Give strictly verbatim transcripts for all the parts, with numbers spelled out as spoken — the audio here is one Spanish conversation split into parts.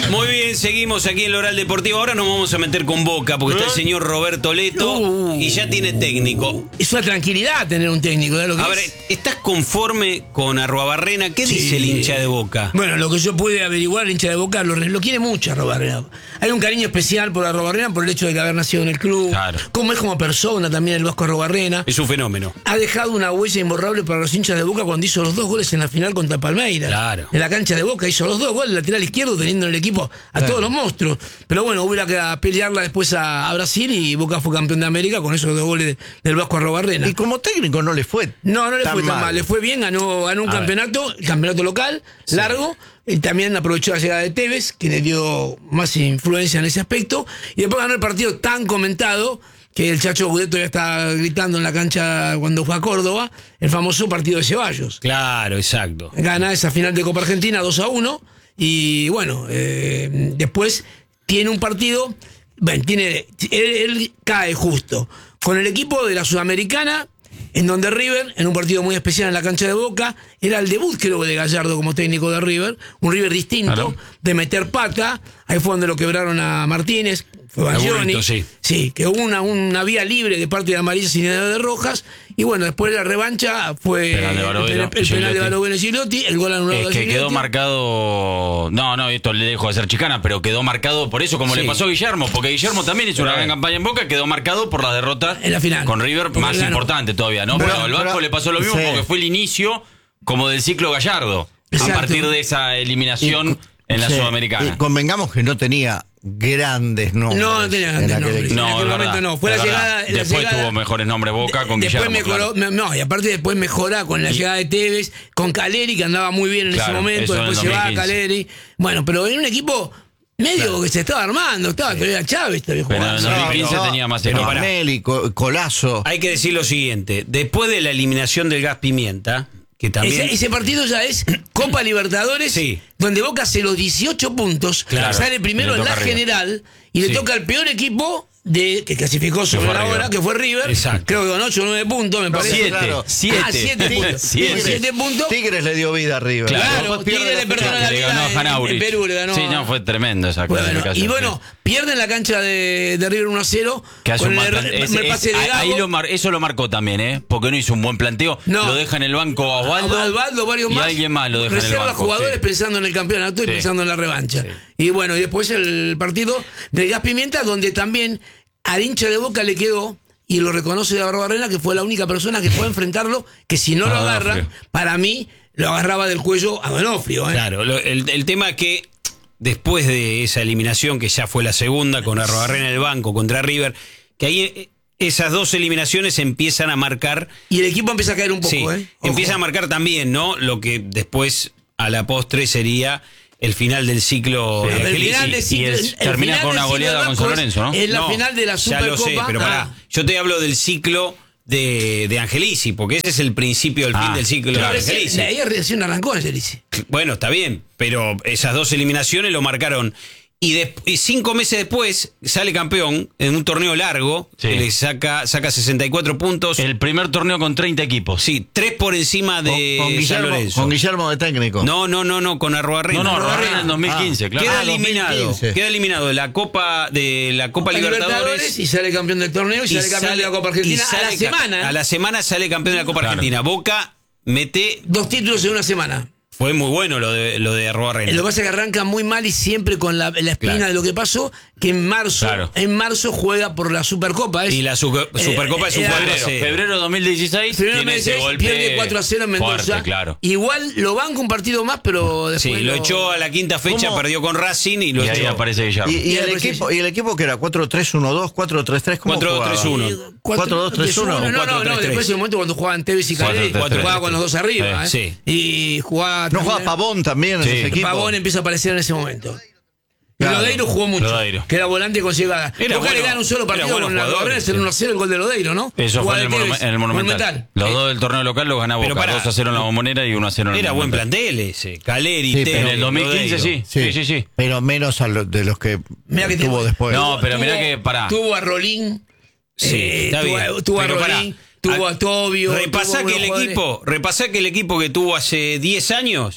Muy bien, seguimos aquí en el Oral Deportivo. Ahora nos vamos a meter con Boca, porque está el señor Roberto Leto uh, y ya tiene técnico. Es una tranquilidad tener un técnico. ¿eh? Lo que a ver, ¿estás conforme con Arruabarrena? ¿Qué sí. dice el hincha de Boca? Bueno, lo que yo pude averiguar, el hincha de Boca lo, lo quiere mucho a Arruabarrena. Hay un cariño especial por Arruabarrena por el hecho de haber nacido en el club. Claro. Como es como persona también el Vasco Arruabarrena. Es un fenómeno. Ha dejado una huella imborrable para los hinchas de Boca cuando hizo los dos goles en la final contra Palmeiras. Claro. En la cancha de Boca hizo los dos goles, lateral izquierdo, teniendo en el equipo a claro. todos los monstruos. Pero bueno, hubiera que pelearla después a, a Brasil y Boca fue campeón de América con esos dos goles de, del Vasco Arruabarrena. Y como técnico no le fue No, no le tan fue tan mal. mal. Le fue bien, ganó, ganó un a campeonato, ver. el campeonato local, sí. largo. Y también aprovechó la llegada de Tevez, que le dio más influencia en ese aspecto. Y después ganó el partido tan comentado que el Chacho Gudeto ya está gritando en la cancha cuando fue a Córdoba, el famoso partido de Ceballos. Claro, exacto. Gana esa final de Copa Argentina dos a uno. Y bueno, eh, después tiene un partido. Bueno, tiene, él, él cae justo con el equipo de la Sudamericana, en donde River, en un partido muy especial en la cancha de Boca, era el debut, creo, de Gallardo como técnico de River, un River distinto, ¿Aló? de meter pata. Ahí fue donde lo quebraron a Martínez, fue Baglioni, sí. sí, que hubo una, una vía libre de parte de amarillas y de rojas. Y bueno, después de la revancha fue penal de Barovero, el, el penal de Barovero y Gigliotti, el gol anulado es de que Gigliotti. Quedó marcado. No, no, esto le dejo de ser chicana, pero quedó marcado por eso, como sí. le pasó a Guillermo, porque Guillermo también hizo una gran campaña en Boca, quedó marcado por la derrota en la final con River, porque más importante todavía, ¿no? Pero, pero al Vasco pero, le pasó lo mismo sí. porque fue el inicio como del ciclo Gallardo, Exacto. a partir de esa eliminación y, en la sí. Sudamericana. Y convengamos que no tenía grandes nombres. No, no tenía grandes nombres. No, en aquel verdad, momento no. Fue la llegada, la después llegada, tuvo mejores nombres Boca con después Guillermo. Mejoró, claro. No, y aparte después mejora con la llegada de Tevez, con Caleri, que andaba muy bien en claro, ese momento. Después se va a Caleri. Bueno, pero en un equipo medio claro. que se estaba armando. Estaba sí. todavía Chávez. Pero en el dos mil quince no, tenía más pero Meli, Colazo. Hay que decir lo siguiente. Después de la eliminación del Gas Pimienta, que también... Ese, ese partido ya es Copa Libertadores, sí. donde Boca hace los dieciocho puntos, claro. sale primero en la arriba. general y sí. le toca al peor equipo de que clasificó sobre la hora, que fue River. Exacto. Creo que con ocho o nueve puntos, me parece. siete, claro. siete. Ah, siete puntos. Tigres, siete puntos. Tigres le dio vida a River. Claro, Tigres le perdonó la vida en, en Perú. Le ganó. Sí, no, fue tremendo esa bueno, clasificación. Y bueno, sí. pierden la cancha de, de River uno a cero. Que hace con un el, mal, el, es, el es, pase de Gago. Ahí lo mar, eso lo marcó también, ¿eh? Porque no hizo un buen planteo. No. Lo deja en el banco a Osvaldo. A Osvaldo, varios y más. alguien más lo deja en el banco. Reserva jugadores sí. pensando en el campeonato y sí. pensando en la revancha. Sí. Y bueno, y después el partido de Gas Pimienta, donde también al hincha de Boca le quedó, y lo reconoce de Arruabarrena, que fue la única persona que fue a enfrentarlo, que si no lo agarra, para mí, lo agarraba del cuello a Donofrio. ¿eh? Claro, lo, el, el tema es que después de esa eliminación, que ya fue la segunda, con Arruabarrena en el banco contra River, que ahí esas dos eliminaciones empiezan a marcar... Y el equipo empieza a caer un poco, sí, ¿eh? empieza a marcar también, ¿no? Lo que después, a la postre, sería... el final del ciclo sí, de Angelici, y, y el, el termina con una goleada con San Lorenzo, ¿no? Es la no, final de la Supercopa. Ya lo sé, pero pará, ah. yo te hablo del ciclo de, de Angelici, porque ese es el principio del fin ah, del ciclo claro. de Angelici. Ahí recién arrancó Angelici. Bueno, está bien, pero esas dos eliminaciones lo marcaron. Y, de, y cinco meses después sale campeón en un torneo largo, sí. que le saca, saca sesenta y cuatro puntos. El primer torneo con treinta equipos. Sí, tres por encima de con, con Guillermo, San Lorenzo. Con Guillermo de técnico. No, no, no, no, con Arruabarrena. No, no, Arruabarrena en dos mil quince, ah, claro. Queda ah, eliminado, dos mil quince. queda eliminado de la Copa de la Copa, Copa Libertadores, Libertadores y sale campeón del torneo y, y sale campeón sale, de la Copa Argentina a la semana. A la semana sale campeón de la Copa claro. Argentina. Boca mete dos títulos en una semana. Fue muy bueno lo de lo de Arruabarrena. Lo que pasa es que arranca muy mal y siempre con la, la espina claro. de lo que pasó, que en marzo claro. en marzo juega por la Supercopa. ¿es? Y la super, Supercopa eh, es un febrero. Febrero de dos mil dieciséis. Febrero de dos mil dieciséis pierde cuatro a cero en Mendoza. Fuerte, claro. Igual lo banca un partido más, pero después. Sí, lo, lo echó a la quinta fecha, ¿Cómo? perdió con Racing y lo y echó. ahí aparece Guillermo. ¿Y, y, y, el equipo, ¿Y el equipo que era cuatro tres uno dos, cuatro tres tres? ¿Cómo cuatro dos tres uno. cuatro dos tres uno. No, no, no. Después en el momento cuando jugaban Tevez y Caleri, jugaba con los dos arriba. Sí. Y jugaba. No jugaba Pavón también sí. en ese equipo. Pavón empieza a aparecer en ese momento. Claro. Lodeiro jugó mucho, Lodeiro. que era volante con llegada. Boca bueno, le gana un solo partido bueno con la Barrera, es el uno a cero el gol de Lodeiro, ¿no? Eso Jugaba fue en el, Tevez, en el Monumental. Monumental. Los eh. dos del torneo local los ganaba Boca, dos a cero en la Bombonera y uno a cero en el Era buen Monumental. plantel ese, Caleri, sí, Teo, en el dos mil quince sí. Sí. sí, sí, sí. Pero menos a lo, de los que, que tuvo después. No, pero tuvo, mirá que pará. Tuvo a Rolín, sí, eh, está tuvo, bien. tuvo a Rolín, tuvo a Tobio. Repasá que el equipo, repasá que el equipo que tuvo hace diez años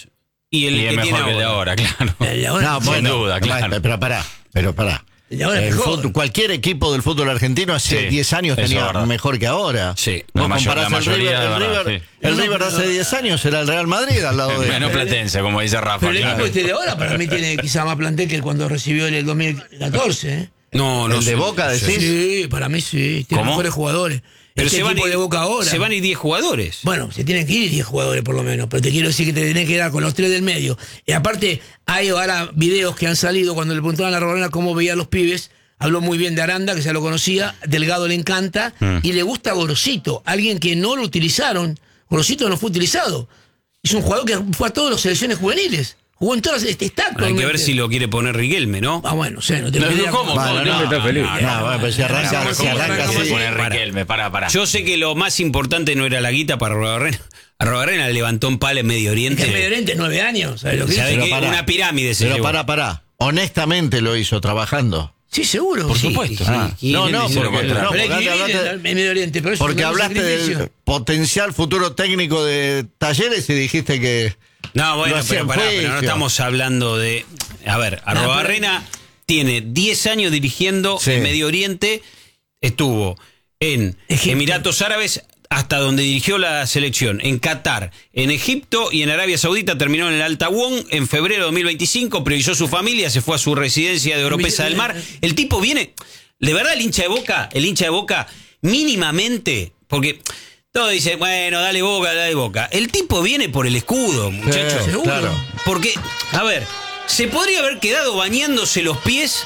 y el y que es mejor tiene que el de ahora. ahora, claro. El de ahora, No, sí. bueno, duda, claro. Pero pará, pero pará. El de ahora es El mejor. fútbol- cualquier equipo del fútbol argentino hace Sí, diez años eso es tenía verdad. mejor que ahora. Sí. Vos La mayor- comparás la el mayoría, River, de el verdad, River, sí. el No, River pero- hace diez años era el Real Madrid al lado de Menos platense, como dice Rafa. Pero el claro. equipo este de ahora para mí tiene quizá más plantel que cuando recibió en el dos mil catorce. ¿eh? No, no ¿El de sé. Boca decís? Sí, para mí sí. Tiene ¿Cómo? mejores jugadores. Pero Este se van, equipo a ir, de Boca ahora. se van a ir diez jugadores. Bueno, se tienen que ir diez jugadores por lo menos, pero te quiero decir que te tenés que dar con los tres del medio. Y aparte, hay ahora videos que han salido cuando le preguntaban a Robarena cómo veía a los pibes. Habló muy bien de Aranda, que ya lo conocía. Delgado le encanta. Mm. Y le gusta Gorosito, alguien que no lo utilizaron. Gorosito no fue utilizado. Es un jugador que fue a todas las selecciones juveniles. Jugó en todas las. Está Hay que ver actualmente. si lo quiere poner Riquelme, ¿no? Ah, bueno, sé, no te No, idea. ¿cómo? Bueno, ¿Cómo? no, está feliz. No, bueno, pues si arranca, ¿Cómo si arranca arrancamos así. con Poner Para. Riquelme, para, para. Yo sé que lo más importante no era la guita para Robarena. A Robarena le levantó un palo en Medio Oriente. Que en Medio Oriente, nueve años. ¿Sabes lo que ¿Sabe dice? Pero qué? pará. Una pirámide se Pero llevó. pará, pará. Honestamente lo hizo trabajando. Sí, seguro. Por Sí. supuesto. Sí. Ah, ¿Quién no, le no, dice lo porque, contrario? no, Pero hay porque que vivir hablaste, en Medio Oriente. Pero eso porque es un hablaste sacrificio. del potencial futuro técnico de Talleres y dijiste que... No, bueno, Lo hacía pero en pará, pero no juicio. estamos hablando de... A ver, No, Arrobarrena tiene diez años dirigiendo Sí. en Medio Oriente. Estuvo en Egipto. Emiratos Árabes hasta donde dirigió la selección, en Qatar, en Egipto y en Arabia Saudita. Terminó en el Al Tawón en febrero de dos mil veinticinco, priorizó su familia, se fue a su residencia de Oropesa del Mar. El tipo viene, de verdad el hincha de Boca, el hincha de Boca mínimamente, porque todo dice, bueno, dale Boca, dale Boca. El tipo viene por el escudo, muchachos. Sí, seguro. claro. Porque, a ver, se podría haber quedado bañándose los pies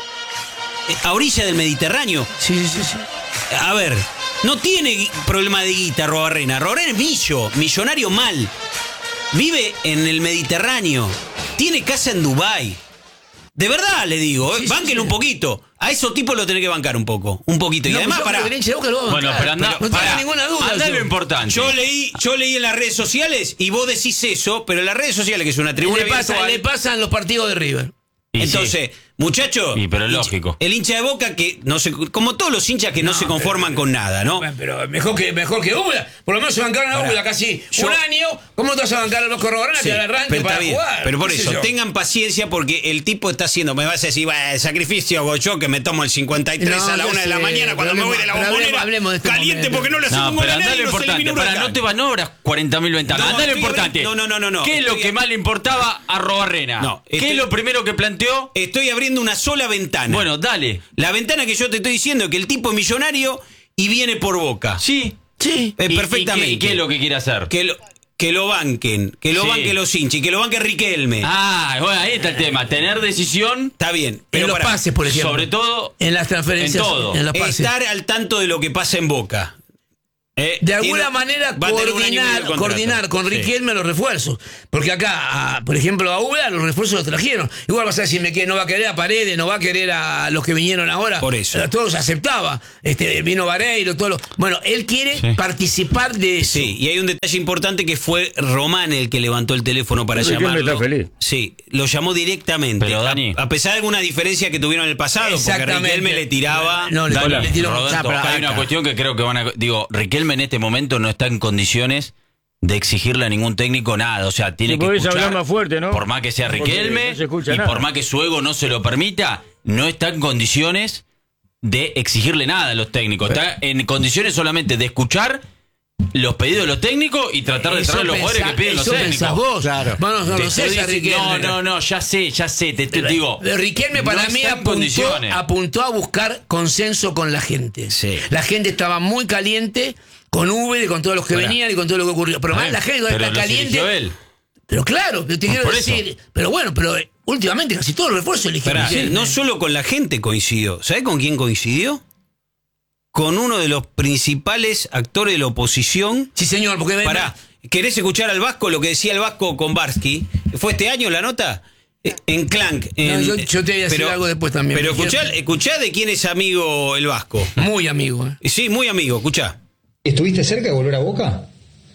a orilla del Mediterráneo. Sí, sí, sí. sí. A ver, no tiene gui- problema de guita Robarrena. Robarrena es millo, millonario mal. Vive en el Mediterráneo. Tiene casa en Dubái. De verdad le digo, ¿eh? Sí, sí, Bánquenlo sí. un poquito. A esos tipos lo tenés que bancar un poco. Un poquito. Y No, además, yo creo para. que el hincha de Boca lo va a Bueno, bancar, pero anda, no tengo pará, ninguna duda. anda yo. lo importante. Yo leí, yo leí en las redes sociales y vos decís eso, pero en las redes sociales, que es una tribuna Le, pasa, virtual, le pasan los partidos de River. Y entonces, sí. muchachos. Y pero es lógico. El hincha de Boca que no se, como todos los hinchas que no, No, se conforman pero- con nada, ¿no? Bueno, pero mejor que mejor que Úbeda. Por lo menos se bancaron a Ahora, Úbeda casi yo- un año. ¿Cómo te vas a bancar a los Corroborana Sí, que al arranque pero para está bien. jugar? Pero por ¿Qué sé eso, yo? tengan paciencia porque el tipo está haciendo, me vas a decir, "Bah, sacrificio hago yo que me tomo el cincuenta y tres No, a la ya una de la sé, mañana cuando me pero voy de la hablemos- bombonera, hablemos de este caliente momento. porque no le No, hacemos gol pero a andá nadie, lo nos importante. elimina Para, Huracán. no te vas, no abras cuarenta mil ventanas. No, Andá lo estoy importante. abriendo- no, no, no, no. ¿Qué es lo Estoy que a- más le importaba a Robarrena? No, ¿Qué estoy- es lo primero que planteó? Estoy abriendo una sola ventana. Bueno, dale. La ventana que yo te estoy diciendo es que el tipo es millonario y viene por Boca. Sí. Sí. Eh, ¿Y- y perfectamente. qué- ¿Y qué es lo que quiere hacer? Que lo, que lo banquen, que lo Sí. banquen los hinchas, y que lo banque Riquelme. Ah, bueno, ahí está el tema. Tener decisión, Está bien. En Pero los pará. pases, por ejemplo. sobre todo. En las transferencias. En todo. En los pases. Estar al tanto de lo que pasa en Boca. Eh, De alguna tiene- manera va a tener un año y medio de coordinar, contrato. coordinar con Sí. Riquelme los refuerzos. Porque acá, a- por ejemplo, a Úbeda los refuerzos los trajeron. Igual vas a decirme que no va a querer a Paredes, no va a querer a los que vinieron ahora. Por eso. A todos aceptaba. Este, vino Vareiro, todos los. Bueno, él quiere Sí. participar de eso. Sí, y hay un detalle importante que fue Román el que levantó el teléfono para Riquelme llamarlo. está feliz. Sí, lo llamó directamente. Pero, A- Dani. a, pesar de alguna diferencia que tuvieron en el pasado, porque Exactamente. Riquelme le tiraba. No, le, Dani, le tiró Rodolfo, Ah, pero hay una acá. cuestión que creo que van a... Digo, Riquelme en este momento no está en condiciones de exigirle a ningún técnico nada. O sea, tiene Si que podés escuchar... hablar más fuerte, ¿no? Por más que sea Porque Riquelme no se escucha y nada. por más que su ego no se lo permita, no está en condiciones de exigirle nada a los técnicos. Está en condiciones solamente de escuchar los pedidos de los técnicos y tratar de Eso traer los pensá- jugadores que piden los eso técnicos. pensás vos. Claro. Bueno, no Te lo sé, estoy esa diciendo- Riquelme. no, no, no, ya sé, ya sé, te, te digo. Pero Riquelme para no mí está en apuntó, condiciones. apuntó a buscar consenso con la gente. Sí. La gente estaba muy caliente con Uber y con todos los que Pará. venían y con todo lo que ocurrió. Pero más la gente Pero está los caliente. eligió él. Pero claro, pero te quiero Por eso. decir. Pero bueno, pero eh, últimamente casi todos los refuerzos eligieron. Pará, Riquelme. no solo con la gente coincidió. ¿Sabés con quién coincidió? Con uno de los principales actores de la oposición. Sí, señor, porque ven- Pará, ¿querés escuchar al Vasco lo que decía el Vasco con Barsky? ¿Fue este año la nota? Eh, En Clank. en- No, yo- yo te voy a decir algo después también. Pero Porque- escuchá, escuchá de quién es amigo el Vasco. muy amigo. eh. Sí, muy amigo, escuchá. ¿Estuviste cerca de volver a Boca?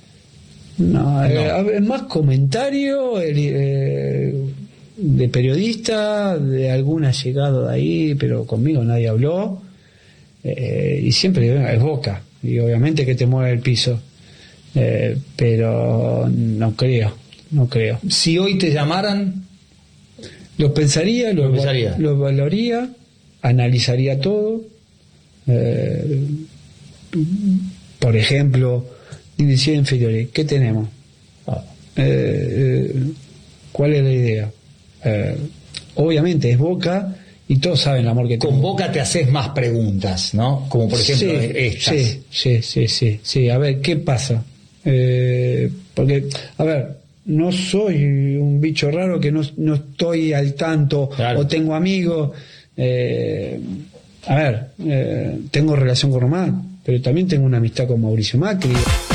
No, eh, a ver, más comentario el, eh, de periodista, de alguna llegado de ahí, pero conmigo nadie habló. Eh, y siempre es Boca, y obviamente que te mueve el piso. Eh, pero no creo. no creo. Si hoy te llamaran, Lo pensaría, lo, Lo pensaría. lo evaluaría, analizaría todo. Eh, por ejemplo, división inferiores, ¿qué tenemos? ah, Eh, eh, ¿Cuál es la idea? Eh, obviamente es Boca y todos saben el amor que tengo. con Boca te haces más preguntas, ¿no? Como por ejemplo sí, estas. Sí, sí, sí, sí, sí. A ver, ¿qué pasa? Eh, porque, a ver, no soy un bicho raro que no, no estoy al tanto, Claro. o tengo amigos. Eh, a ver, eh, tengo relación con Román, pero también tengo una amistad con Mauricio Macri.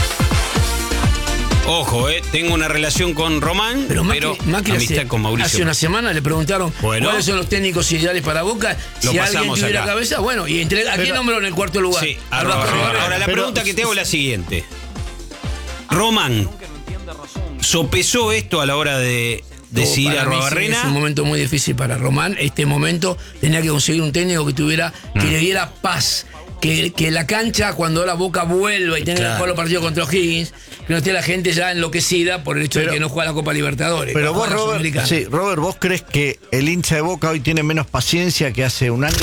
Ojo, eh, tengo una relación con Román, Pero pero, Macri, Macri amistad hace, con Mauricio. hace una semana le preguntaron Bueno. cuáles son los técnicos ideales para Boca. Lo Si alguien pasamos tuviera acá. cabeza, bueno, y entre, ¿a quién Pero- nombró en el cuarto lugar? Sí, A arroba, Rafa arroba. Rivera. Ahora la Pero- pregunta que te hago es la siguiente. Román, ¿sopesó esto a la hora de decidir Para a mí sí, Arruabarrena? es un momento muy difícil para Román. Este momento tenía que conseguir un técnico que tuviera, que le diera paz. Que, que la cancha, cuando la Boca vuelva y tenga que Claro. jugar los partidos contra O'Higgins, que no esté la gente ya enloquecida por el hecho Pero- de que no juega la Copa Libertadores. Pero que vos, juega la Robert, Sudamericana. sí, Robert, ¿vos crees que el hincha de Boca hoy tiene menos paciencia que hace un año?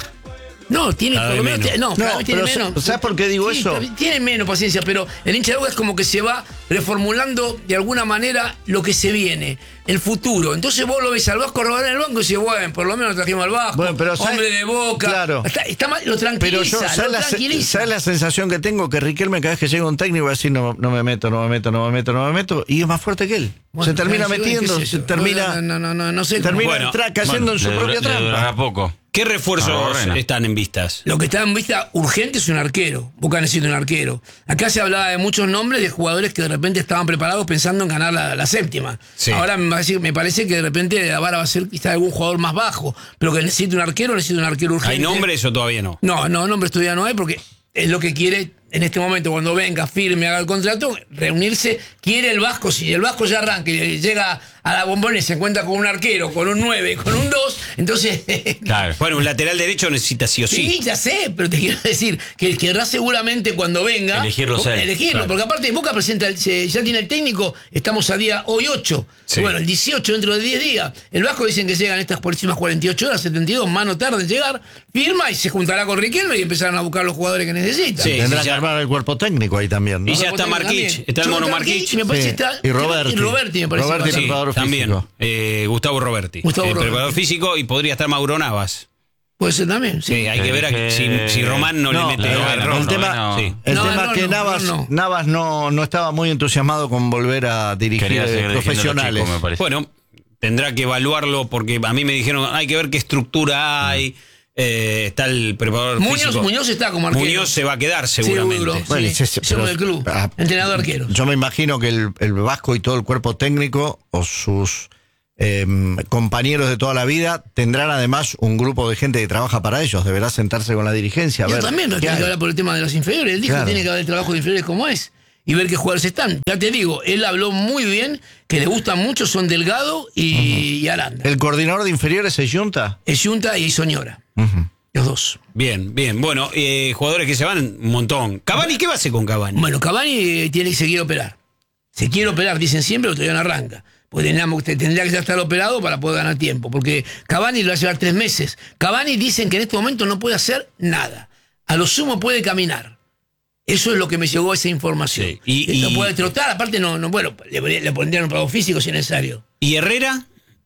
No, tiene Cada por lo vez menos. menos. No, cada No, vez tiene pero menos. ¿sabes por qué digo Sí, eso? está bien, tiene menos paciencia, pero el hincha de Boca es como que se va reformulando de alguna manera lo que se viene, el futuro. Entonces vos lo ves al Vasco robar en el banco y dices, bueno, por lo menos trajimos al Vasco, Bueno, pero ¿sabes? hombre de Boca. Claro. Está, está mal, lo Pero tranquiliza, yo, lo ¿sabes la, tranquiliza. ¿sabes la sensación que tengo? Que Riquelme cada vez que llega un técnico va a decir, no, no me meto, no me meto, no me meto, no me meto, y es más fuerte que él. Bueno, se termina ¿qué es metiendo, eso? se termina, No, no, no, no, no sé. termina Bueno, tra- cayendo Bueno, en su le propia dura- le durará trampa. poco. ¿Qué refuerzos Arruabarrena. están en vistas? Lo que está en vista urgente es un arquero. Boca necesita un arquero. Acá se hablaba de muchos nombres de jugadores que de repente estaban preparados pensando en ganar la, la séptima. Sí. Ahora me parece, me parece que de repente la vara va a ser quizá algún jugador más bajo. Pero que necesita un arquero, necesita un arquero urgente. ¿Hay nombres o todavía no? No, no, nombres todavía no hay porque es lo que quiere en este momento, cuando venga, firme, haga el contrato, reunirse. Quiere el Vasco, si el Vasco ya arranca y llega a la Bombonera y se encuentra con un arquero, con un nueve, con un dos, entonces... Claro. Bueno, un lateral derecho necesita sí o sí. Sí, ya sé, pero te quiero decir que querrá seguramente cuando venga Elegirlo él, elegirlo, claro. porque aparte Boca presenta, el- se- ya tiene el técnico, estamos a día hoy ocho, Sí. bueno, el dieciocho dentro de diez días, el Vasco dicen que llegan estas próximas cuarenta y ocho horas, setenta y dos, más no tarde en llegar, firma y se juntará con Riquelme y empezarán a buscar los jugadores que necesitan. Sí. Tendrá que ya- armar el cuerpo técnico ahí también, ¿no? Y ya está También. Marquich, está el Yo mono creo que Marquich. y me parece Sí. que está- Y Roberti. y Roberti me parece. Roberti, que va a Sí, ser. preparador también. físico. Eh, Gustavo Roberti. Gustavo eh, Roberti. preparador físico y podría estar Mauro Navas. Puede ser también, sí. Sí, hay que ver a- si, si Román no, No, le mete no, el no, error. el tema- no. Sí. El No, tema no, es que no, Navas, no, no. Navas no, no estaba muy entusiasmado con volver a dirigir Quería eh, seguir dirigiendo a los profesionales. chicos, me parece. Bueno, tendrá que evaluarlo porque a mí me dijeron hay que ver qué estructura hay. Eh, está el preparador Muñoz, físico. Muñoz está como arquero. Muñoz se va a quedar Sí, seguramente. seguro. Bueno, Sí, y se- se- somos pero- del club, ah, entrenador de arqueros. Yo me imagino que el, el Vasco y todo el cuerpo técnico o sus eh, compañeros de toda la vida tendrán además un grupo de gente que trabaja para ellos. Deberá sentarse con la dirigencia. A Yo ver, también no ¿qué tiene que hay? hablar por el tema de los inferiores. Él dijo Claro. que tiene que haber trabajo de inferiores como es y ver qué jugadores están. Ya te digo, él habló muy bien, que le gustan mucho, son Delgado y, y Aranda. ¿El coordinador de inferiores es Junta? Es Junta y Soñora. Los dos. Bien, bien. Bueno, eh, jugadores que se van, un montón. Cavani, ¿qué va a hacer con Cavani? Bueno, Cavani eh, tiene que seguir operar. Se quiere operar, dicen siempre, pero todavía no arranca. Pues tendríamos- tendría que ya estar operado para poder ganar tiempo. Porque Cavani lo va a llevar tres meses. Cavani dicen que en este momento no puede hacer nada. A lo sumo puede caminar. Eso es lo que me llegó esa información. Sí, y- Y, no y- puede trotar, aparte no, no bueno, le, le pondrían un pago físico si es necesario. ¿Y Herrera?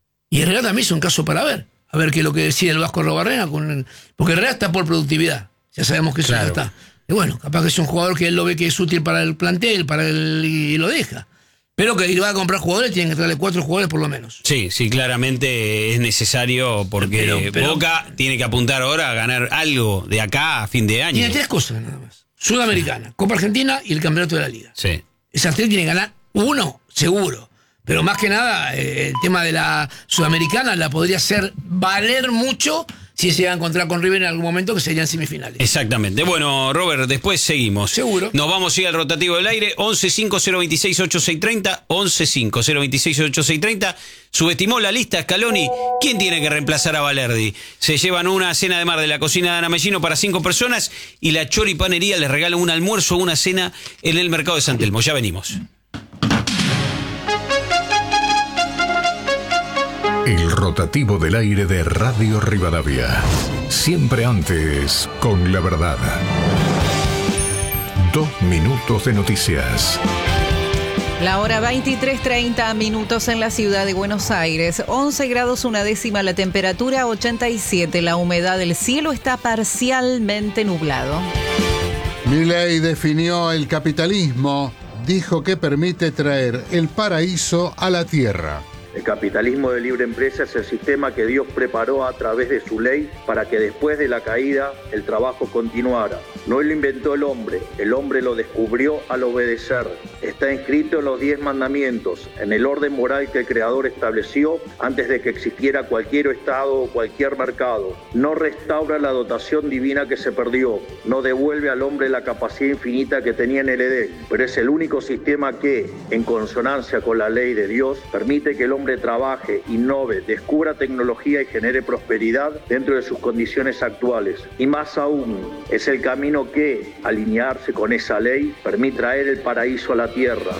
Y Herrera también es un caso para ver. A ver qué es lo que decide el Vasco Arruabarrena con el- porque Herrera está por productividad. Ya sabemos que eso Claro. ya está. Y bueno, capaz que es un jugador que él lo ve que es útil para el plantel, para el, y lo deja. Pero que va a comprar jugadores, tienen que traerle cuatro jugadores por lo menos. Sí, sí, claramente es necesario porque Pero- pero- Boca tiene que apuntar ahora a ganar algo de acá a fin de año. Tiene tres cosas nada más. Sudamericana, Copa Argentina y el Campeonato de la Liga. Sí. Esas tres tienen que ganar uno, seguro. Pero más que nada, eh, el tema de la Sudamericana la podría hacer valer mucho si se llega a encontrar con River en algún momento, que serían semifinales. Exactamente. Bueno, Robert, después seguimos. Seguro. Nos vamos a ir al rotativo del aire. once cinco cero veintiséis ochenta y seis treinta. once cinco cero veintiséis ochenta y seis treinta. Subestimó la lista Scaloni. ¿Quién tiene que reemplazar a Valerdi? Se llevan una cena de mar de la cocina de Ana Mellino para cinco personas y la Choripanería les regala un almuerzo o una cena en el mercado de San Telmo. Ya venimos. rotativo del aire de Radio Rivadavia. Siempre antes, con la verdad. Dos minutos de noticias. La hora veintitrés treinta minutos en la ciudad de Buenos Aires. once grados una décima la temperatura, ochenta y siete la humedad. El cielo está parcialmente nublado. Milei definió el capitalismo. Dijo que permite traer el paraíso a la tierra. El capitalismo de libre empresa es el sistema que Dios preparó a través de su ley para que después de la caída el trabajo continuara. No lo inventó el hombre, el hombre lo descubrió al obedecer. Está inscrito en los diez mandamientos, en el orden moral que el Creador estableció antes de que existiera cualquier estado o cualquier mercado. No restaura la dotación divina que se perdió, no devuelve al hombre la capacidad infinita que tenía en el Edén, pero es el único sistema que, en consonancia con la ley de Dios, permite que el hombre trabaje, innove, descubra tecnología y genere prosperidad dentro de sus condiciones actuales. Y más aún, es el camino que, alinearse con esa ley, permite traer el paraíso a la tierra.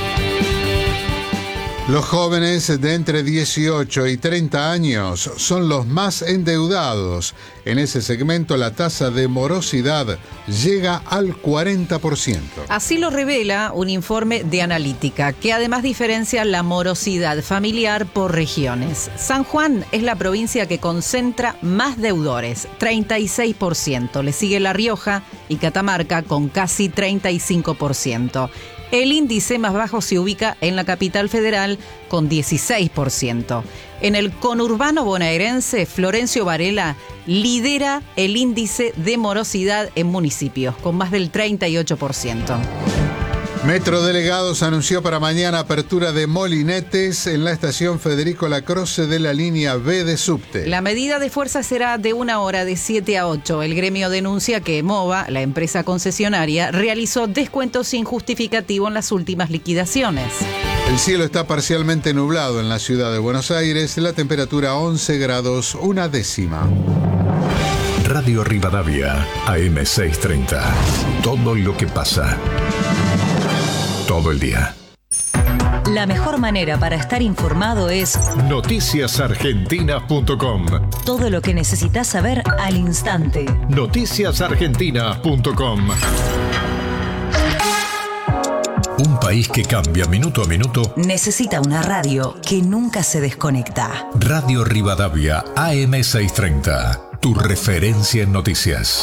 Los jóvenes de entre dieciocho y treinta años son los más endeudados. En ese segmento la tasa de morosidad llega al cuarenta por ciento. Así lo revela un informe de Analítica, que además diferencia la morosidad familiar por regiones. San Juan es la provincia que concentra más deudores, treinta y seis por ciento. Le sigue La Rioja y Catamarca con casi treinta y cinco por ciento. El índice más bajo se ubica en la capital federal con dieciséis por ciento. En el conurbano bonaerense, Florencio Varela lidera el índice de morosidad en municipios con más del treinta y ocho por ciento. Metro Delegados anunció para mañana apertura de molinetes en la estación Federico Lacroce de la línea B de subte. La medida de fuerza será de una hora de siete a ocho. El gremio denuncia que Mova, la empresa concesionaria, realizó descuentos sin justificativo en las últimas liquidaciones. El cielo está parcialmente nublado en la ciudad de Buenos Aires, la temperatura once grados una décima. Radio Rivadavia, A M seiscientos treinta. Todo lo que pasa. Todo el día. La mejor manera para estar informado es noticias argentinas punto com. Todo lo que necesitas saber al instante. noticias argentinas punto com. Un país que cambia minuto a minuto necesita una radio que nunca se desconecta. Radio Rivadavia, A M seiscientos treinta. Tu referencia en noticias.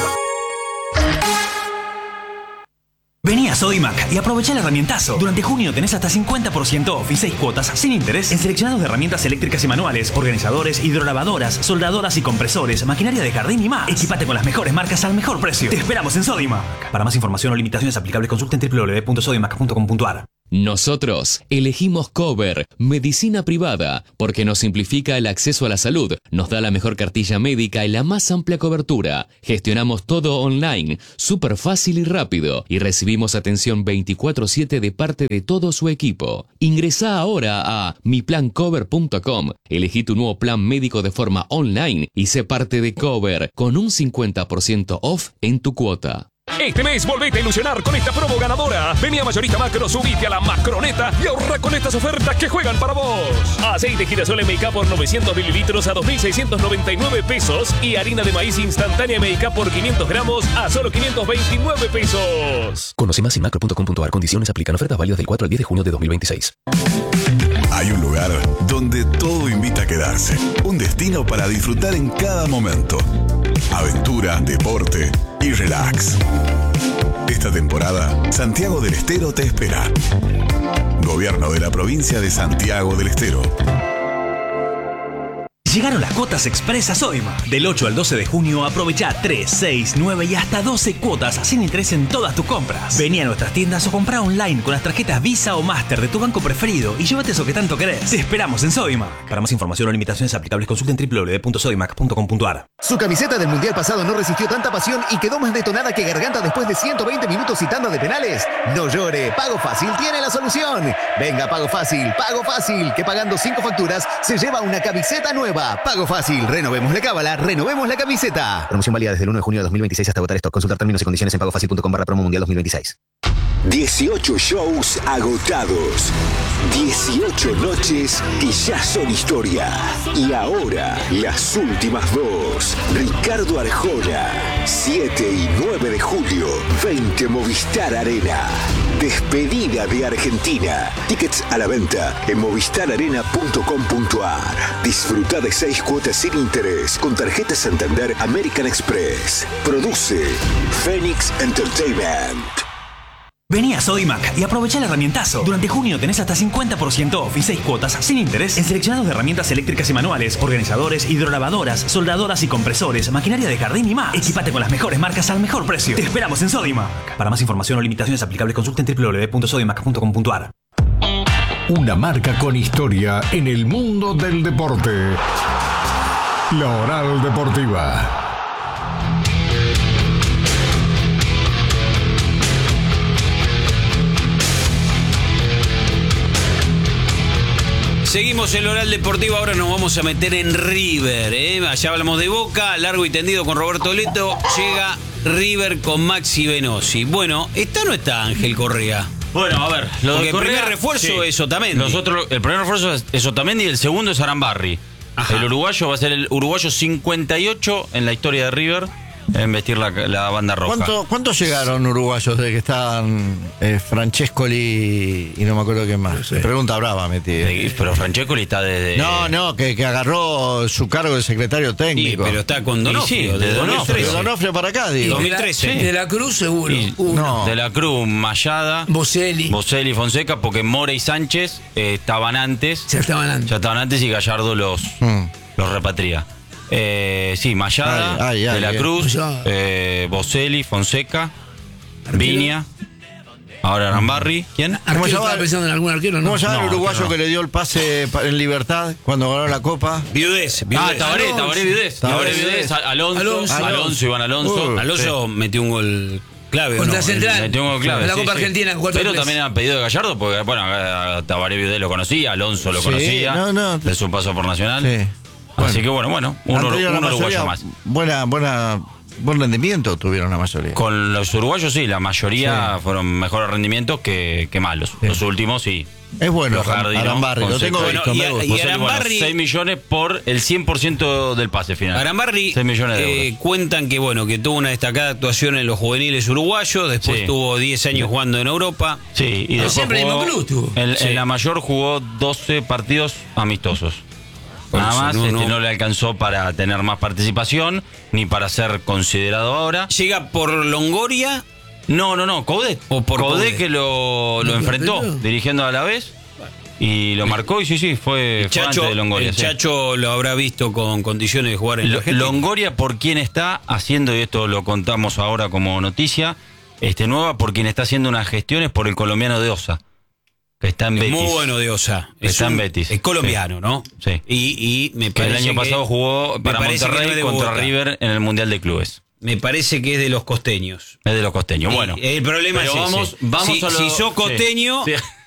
Vení a Sodimac y aprovecha el herramientazo. Durante junio tenés hasta cincuenta por ciento off y seis cuotas sin interés en seleccionados de herramientas eléctricas y manuales, organizadores, hidrolavadoras, soldadoras y compresores, maquinaria de jardín y más. Equipate con las mejores marcas al mejor precio. Te esperamos en Sodimac. Para más información o limitaciones aplicables, consulta en doble u doble u doble u punto sodimac punto com punto a r. Nosotros elegimos Cover, medicina privada, porque nos simplifica el acceso a la salud, nos da la mejor cartilla médica y la más amplia cobertura. Gestionamos todo online, súper fácil y rápido, y recibimos atención veinticuatro siete de parte de todo su equipo. Ingresá ahora a mi plan cover punto com, elegí tu nuevo plan médico de forma online y sé parte de Cover, con un cincuenta por ciento off en tu cuota. Este mes volvete a ilusionar con esta promo ganadora. Vení a Mayorista Macro, subite a la Macroneta y ahorra con estas ofertas que juegan para vos. Aceite girasol M K por novecientos mililitros a dos mil seiscientos noventa y nueve pesos y harina de maíz instantánea M K por quinientos gramos a solo quinientos veintinueve pesos. Conoce más en macro punto com punto a r. Condiciones aplican. Ofertas válidas del cuatro al diez de junio de dos mil veintiséis. Hay un lugar donde todo invita a quedarse. Un destino para disfrutar en cada momento. Aventura, deporte y relax. Esta temporada, Santiago del Estero te espera. Gobierno de la provincia de Santiago del Estero. Llegaron las cuotas express a Sodimac. Del ocho al doce de junio aprovecha tres, seis, nueve y hasta doce cuotas sin interés en todas tus compras. Vení a nuestras tiendas o comprá online con las tarjetas Visa o Master de tu banco preferido y llévate eso que tanto querés. Te esperamos en Sodimac. Para más información o limitaciones aplicables, consulta en doble u doble u doble u punto sodimac punto com punto a r. Su camiseta del Mundial pasado no resistió tanta pasión y quedó más detonada que Garganta después de ciento veinte minutos y tanda de penales. No llore, Pago Fácil tiene la solución. Venga, Pago Fácil, Pago Fácil, que pagando cinco facturas se lleva una camiseta nueva. Pago Fácil, renovemos la cábala, renovemos la camiseta. Promoción válida desde el uno de junio de dos mil veintiséis hasta agotar stock. Consultar términos y condiciones en pagofacil punto com barra promo mundial dos mil veintiséis. dieciocho shows agotados. dieciocho noches que ya son historia. Y ahora, las últimas dos. Ricardo Arjona, siete y nueve de julio, veinte Movistar Arena. Despedida de Argentina. Tickets a la venta en movistar arena punto com punto a r. Disfruta de seis cuotas sin interés con tarjeta Santander American Express. Produce Phoenix Entertainment. Vení a Sodimac y aprovecha el herramientazo. Durante junio tenés hasta cincuenta por ciento off y seis cuotas sin interés en seleccionados de herramientas eléctricas y manuales, organizadores, hidrolavadoras, soldadoras y compresores, maquinaria de jardín y más. Equipate con las mejores marcas al mejor precio. Te esperamos en Sodimac. Para más información o limitaciones aplicables, consulten doble u doble u doble u punto sodimac punto com punto a r. Una marca con historia en el mundo del deporte. La Oral Deportiva. Seguimos el Oral Deportivo, ahora nos vamos a meter en River, ¿eh? Allá hablamos de Boca, largo y tendido con Roberto Leto, llega River con Maxi Venosi. Bueno, ¿está o no está Ángel Correa? Bueno, a ver, lo Porque de Correa, el primer refuerzo sí. es Otamendi. Nosotros, el primer refuerzo es, es Otamendi y el segundo es Arambarri. Ajá. El uruguayo va a ser el uruguayo cincuenta y ocho en la historia de River en vestir la, la banda roja. ¿Cuánto, ¿Cuántos llegaron uruguayos de que estaban eh, Francescoli y no me acuerdo quién más? Sí. Pregunta brava metí. Pero Francescoli está desde... No, no, que, que agarró su cargo de secretario técnico. Sí, pero está con Donofrio. Sí, de Donofrio. De Donofrio para acá, digo. dos mil trece. De la, de la Cruz seguro. Y, Uno. De la Cruz, Mayada, Boselli. Boselli, Fonseca, porque Mora y Sánchez eh, estaban antes. Ya estaban antes. Ya estaban antes y Gallardo los, Mm. los repatria. Eh, sí, Mayada, Ay, ay, ay, De la ay. Cruz, eh, Boselli, Fonseca, Viña, ahora Arambarri. ¿Quién? ¿Cómo ¿Arquero se llama? estaba pensando en algún arquero? No. ¿Cómo se llama No, el uruguayo no. que le dio el pase pa- en Libertad cuando ganó la Copa? Viudez, Ah, Viudez. Tabaré, Alonso. Tabaré Viudez. Tabaré Tabaré Viudez, Viudez. Alonso, Alonso. Alonso, Alonso, Iván Alonso. Uh, Alonso metió un gol clave. ¿o Contra no? Central. Metió un gol clave, En la sí, Copa sí. Argentina, cuatro Pero tres. también era pedido de Gallardo, porque bueno, a Tabaré Viudez lo conocía, Alonso lo Sí, conocía, no, no. de su paso por Nacional. Sí. Así que bueno, bueno, un, Han ur- tenido la un uruguayo mayoría más. Buena, buena, buen rendimiento tuvieron la mayoría. Con los uruguayos sí, la mayoría Sí. fueron mejores rendimientos que, que malos. Sí. Los últimos sí. Es bueno, Los Jardino, Arambarri, lo Fonseca. tengo Bueno, visto. y me a- gusta. y Boselli, bueno, Arambarri- seis millones por el cien por ciento del pase final. Arambarri seis millones de eh, euros. cuentan que bueno que tuvo una destacada actuación en los juveniles uruguayos, después Sí. tuvo diez años jugando en Europa. Sí, y Pero después siempre en el jugó- mismo club tuvo. En, Sí. en la mayor jugó doce partidos amistosos. Por Nada eso más, no, este, no. no le alcanzó para tener más participación, ni para ser considerado ahora. Llega por Longoria. No, no, no, Coudet. O por Coudet Coudet. que lo, lo ¿Lo enfrentó enfrentó? dirigiendo a la vez y lo marcó y sí, sí, fue, El fue antes Chacho, de Longoria. el sí. Chacho lo habrá visto con condiciones de jugar en Lo- la Argentina. Longoria por quien está haciendo, y esto lo contamos ahora como noticia, este nueva por quien está haciendo unas gestiones por el colombiano de Osa, que está en Es Betis. muy bueno de Osa. Es Está en un- Betis. Es colombiano, ¿no? Sí. Y, y me Que el parece año pasado que- jugó me para parece que Monterrey no es de contra Boca. River en el Mundial de Clubes. Me parece que es de los costeños. Es de los costeños. Y Bueno, el problema pero es vamos, ese. vamos si, a lo- si sos costeño, sí, sí.